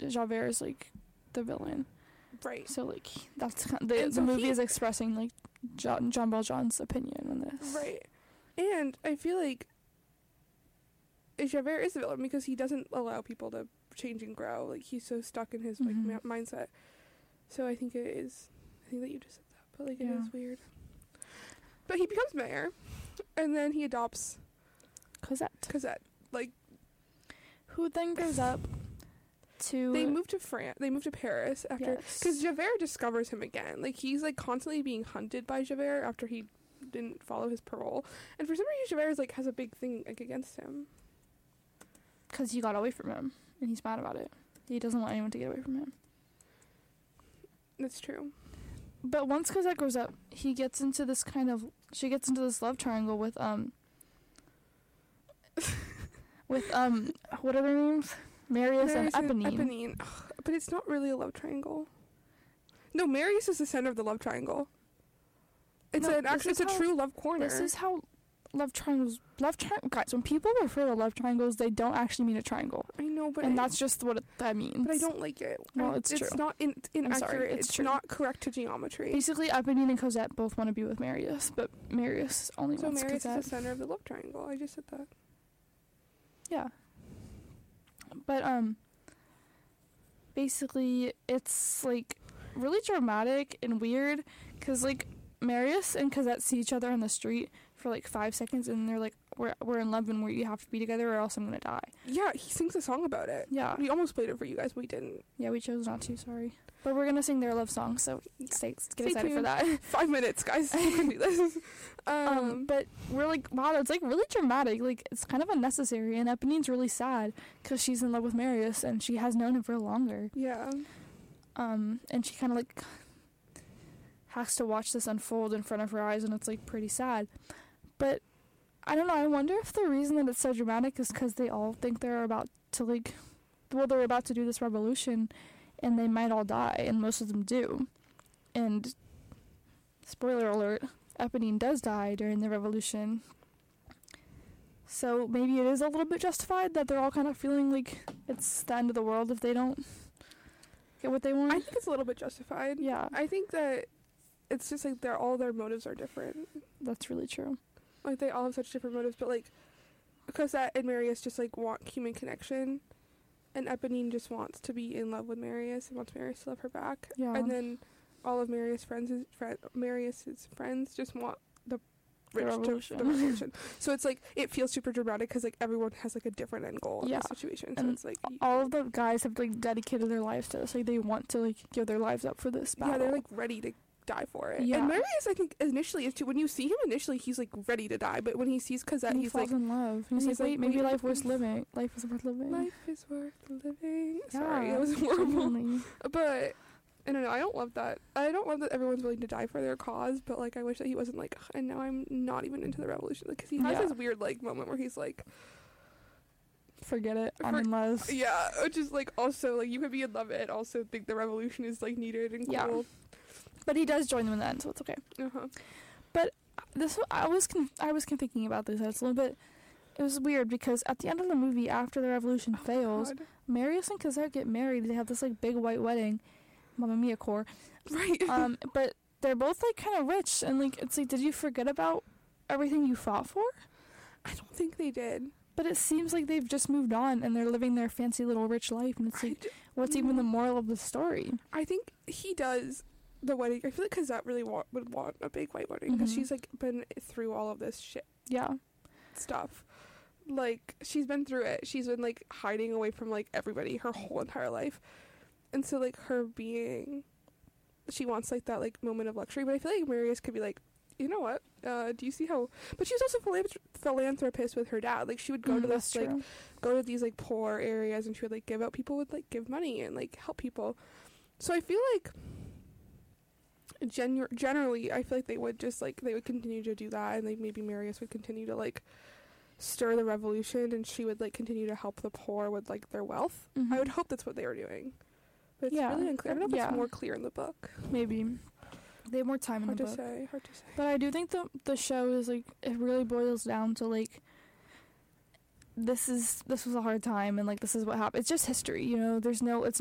Javert is like the villain. Right. So like that's the movie is expressing like Jean Valjean's opinion on this. Right. And I feel like Javert is the villain because he doesn't allow people to change and grow. Like, he's so stuck in his like mindset. So I think that you just said that, but like it is weird. But he becomes mayor, and then he adopts Cosette. Like, who then goes up to... They move to France. They move to Paris after... Because Javert discovers him again. Like, he's, like, constantly being hunted by Javert after he didn't follow his parole. And for some reason, Javert is, like, has a big thing, like, against him. Because he got away from him, and he's mad about it. He doesn't want anyone to get away from him. That's true. But once Cosette grows up, she gets into this love triangle with, what are their names? Marius and Eponine. Ugh, but it's not really a love triangle. No, Marius is the center of the love triangle. It's a true love corner. This is how love triangles... Guys, when people refer to love triangles, they don't actually mean a triangle. I know, but... And that's just what that means. But I don't like it. Well, it's true. It's not inaccurate. It's not correct to geometry. Basically, Eponine and Cosette both want to be with Marius, but Marius only wants Cosette. So Marius is the center of the love triangle. I just said that. Yeah. But, basically, it's, like, really dramatic and weird, because, like, Marius and Cosette see each other on the street for, like, 5 seconds, and they're like, we're in love and you have to be together or else I'm gonna die. Yeah, he sings a song about it. Yeah. We almost played it for you guys, but we didn't. Yeah, we chose not to, sorry. But we're gonna sing their love song, so get excited tuned for that. 5 minutes, guys. You can do this. But we're like, wow, it's, like, really dramatic. Like, it's kind of unnecessary, and Eponine's really sad because she's in love with Marius, and she has known him for longer. Yeah. And she kind of, like, has to watch this unfold in front of her eyes, and it's, like, pretty sad. But I don't know, I wonder if the reason that it's so dramatic is because they all think they're about to, like, they're about to do this revolution, and they might all die, and most of them do. And, spoiler alert, Eponine does die during the revolution. So maybe it is a little bit justified that they're all kind of feeling like it's the end of the world if they don't get what they want. I think it's a little bit justified. Yeah. I think that it's just like all their motives are different. That's really true. Like, they all have such different motives, but, like, Cosette and Marius just, like, want human connection, and Eponine just wants to be in love with Marius and wants Marius to love her back. Yeah. And then all of Marius's friends just want the revolution. So it's, like, it feels super dramatic because, like, everyone has, like, a different end goal in this situation. So and it's, like... all of the guys have, like, dedicated their lives to this. Like, they want to, like, give their lives up for this battle. Yeah, they're, like, ready to die for it. Yeah. And Marius, I think, initially is too. When you see him initially, he's, like, ready to die. But when he sees Cosette, he's like... in love. He's like, wait, maybe life worth living. Life is worth living. Life is worth living. Yeah, Sorry, that was horrible. But... I don't know, I don't love that. I don't love that everyone's willing to die for their cause, but, like, I wish that he wasn't like, ugh, and now I'm not even into the revolution. Because he has this weird, like, moment where he's like... Forget it, I'm in love. Yeah, which is, like, also, like, you could be in love and also think the revolution is, like, needed and cool. Yeah. But he does join them in the end, so it's okay. Uh-huh. But I was thinking about this. It's a little bit... It was weird because at the end of the movie, after the revolution fails, God. Marius and Cosette get married. They have this, like, big white wedding. Mamma Mia core. Right. But they're both, like, kind of rich, and, like, it's like, did you forget about everything you fought for? I don't think they did. But it seems like they've just moved on, and they're living their fancy little rich life, and it's like, what's even the moral of the story? I think he does the wedding. I feel like Cosette really would want a big white wedding, because she's, like, been through all of this shit. Yeah. Stuff. Like, she's been through it. She's been, like, hiding away from, like, everybody her whole entire life. And so, like, she wants, like, that, like, moment of luxury. But I feel like Marius could be like, you know what? Do you see how... But she was also philanthropist with her dad. Like, she would go to this, like, go to these, like, poor areas, and she would, like, give out... People would, like, give money and, like, help people. So I feel like... Generally, I feel like they would just, like... They would continue to do that, and, like, maybe Marius would continue to, like... stir the revolution, and she would, like, continue to help the poor with, like, their wealth. I would hope that's what they were doing. But it's really unclear. I don't know if it's more clear in the book. Maybe. They have more time in the book. Hard to say. But I do think the show is, like, it really boils down to, like, this was a hard time, and, like, this is what happened. It's just history, you know? It's